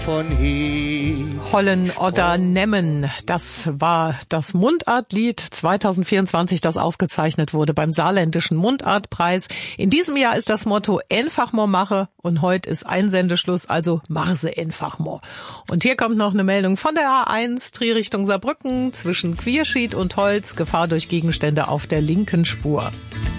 von hier. Hollen oder Nemmen, das war das Mundartlied 2024, das ausgezeichnet wurde beim Saarländischen Mundartpreis. In diesem Jahr ist das Motto einfach mo mache und heute ist Einsendeschluss, also mache sie einfach mo. Und hier kommt noch eine Meldung von der A1, Trier Richtung Saarbrücken, zwischen Quierschied und Holz, Gefahr durch Gegenstände auf der linken Spur.